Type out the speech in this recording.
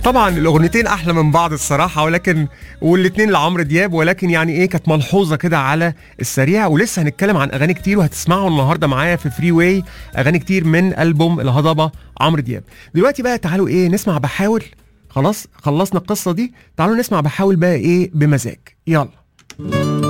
طبعا الاغنيتين احلى من بعض الصراحه، ولكن والاتنين لعمرو دياب، ولكن يعني ايه كانت ملحوظه كده على السريع. ولسه هنتكلم عن اغاني كتير، وهتسمعوا النهارده معايا في فري واي اغاني كتير من البوم الهضبه عمرو دياب. دلوقتي بقى تعالوا ايه نسمع بحاول. خلاص خلصنا القصه دي، تعالوا نسمع بحاول بقى ايه بمزاج. يلا.